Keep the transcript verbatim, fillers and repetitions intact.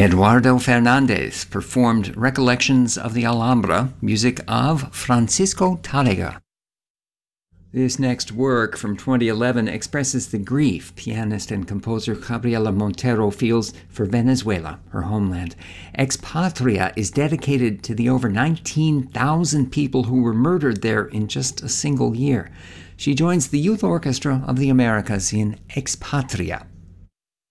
Eduardo Fernandez performed Recollections of the Alhambra, music of Francisco Tárrega. This next work from twenty eleven expresses the grief pianist and composer Gabriela Montero feels for Venezuela, her homeland. Ex Patria is dedicated to the over nineteen thousand people who were murdered there in just a single year. She joins the Youth Orchestra of the Americas in Ex Patria.